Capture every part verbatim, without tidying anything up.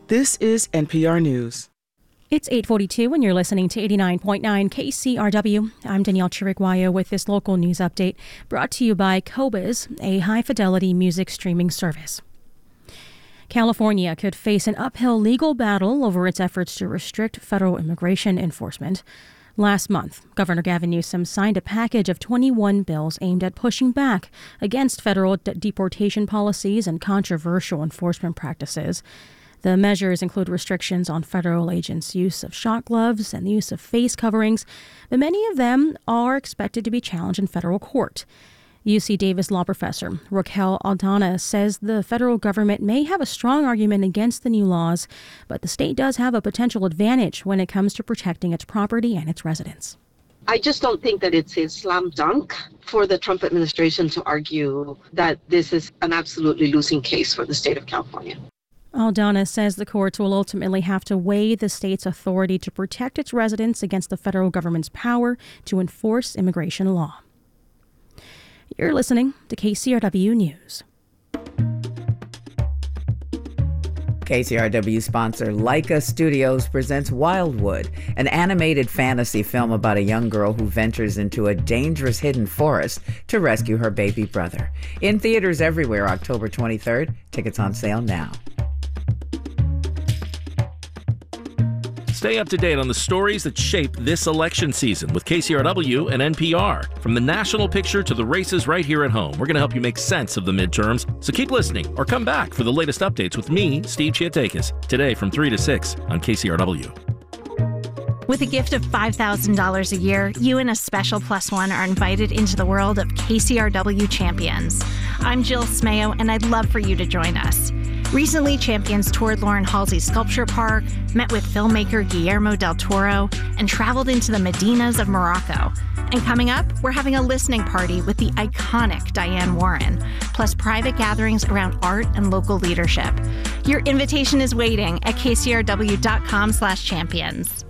This is N P R News. It's eight forty-two and you're listening to eighty-nine point nine K C R W. I'm Danielle Chiriguayo with this local news update brought to you by Qobuz, a high-fidelity music streaming service. California could face an uphill legal battle over its efforts to restrict federal immigration enforcement. Last month, Governor Gavin Newsom signed a package of twenty-one bills aimed at pushing back against federal de- deportation policies and controversial enforcement practices. The measures include restrictions on federal agents' use of shot gloves and the use of face coverings, but many of them are expected to be challenged in federal court. U C Davis law professor Raquel Aldana says the federal government may have a strong argument against the new laws, but the state does have a potential advantage when it comes to protecting its property and its residents. I just don't think that it's a slam dunk for the Trump administration to argue that this is an absolutely losing case for the state of California. Aldana says the courts will ultimately have to weigh the state's authority to protect its residents against the federal government's power to enforce immigration law. You're listening to K C R W News. K C R W sponsor Leica Studios presents Wildwood, an animated fantasy film about a young girl who ventures into a dangerous hidden forest to rescue her baby brother. In theaters everywhere October twenty-third. Tickets on sale now. Stay up to date on the stories that shape this election season with K C R W and N P R. From the national picture to the races right here at home, we're going to help you make sense of the midterms. So keep listening or come back for the latest updates with me, Steve Chiatakis, today from three to six on K C R W. With a gift of five thousand dollars a year, you and a special plus one are invited into the world of K C R W Champions. I'm Jill Smayo, and I'd love for you to join us. Recently, Champions toured Lauren Halsey's Sculpture Park, met with filmmaker Guillermo del Toro, and traveled into the Medinas of Morocco. And coming up, we're having a listening party with the iconic Diane Warren, plus private gatherings around art and local leadership. Your invitation is waiting at kcrw.com slash champions.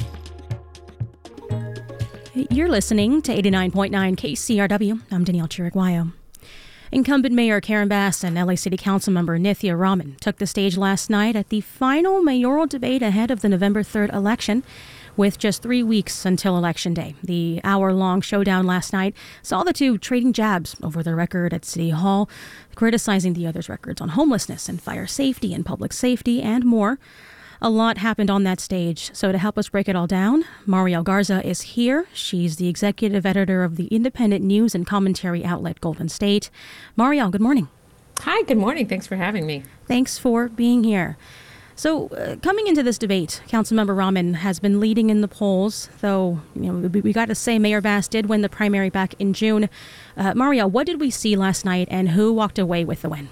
You're listening to eighty-nine point nine K C R W. I'm Danielle Chiriguayo. Incumbent Mayor Karen Bass and L A City Council member Nithya Raman took the stage last night at the final mayoral debate ahead of the November third election. With just three weeks until Election Day, the hour-long showdown last night saw the two trading jabs over their record at City Hall, criticizing the other's records on homelessness and fire safety and public safety and more. A lot happened on that stage, so to help us break it all down, Mariel Garza is here. She's the executive editor of the independent news and commentary outlet Golden State. Mariel, good morning. Hi, good morning. Thanks for having me. Thanks for being here. So, uh, coming into this debate, Councilmember Raman has been leading in the polls, though you know we, we got to say Mayor Bass did win the primary back in June. Uh, Mariel, what did we see last night, and who walked away with the win?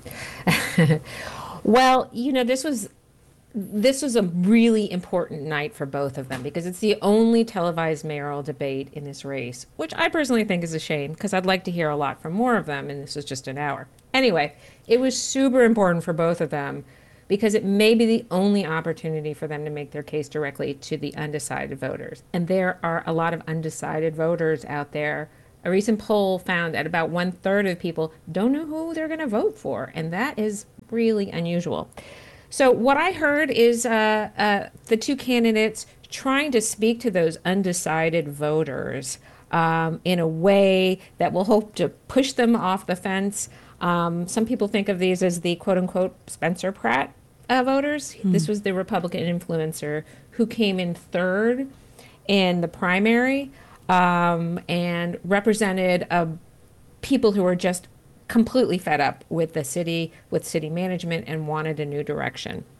Well, you know, this was This was a really important night for both of them because it's the only televised mayoral debate in this race, which I personally think is a shame because I'd like to hear a lot from more of them, and this was just an hour. Anyway, it was super important for both of them because it may be the only opportunity for them to make their case directly to the undecided voters. And there are a lot of undecided voters out there. A recent poll found that about one third of people don't know who they're going to vote for, and that is really unusual. So what I heard is uh, uh, the two candidates trying to speak to those undecided voters um, in a way that will hope to push them off the fence. Um, some people think of these as the quote-unquote Spencer Pratt uh, voters. Mm. This was the Republican influencer who came in third in the primary um, and represented uh, people who are just completely fed up with the city, with city management, and wanted a new direction.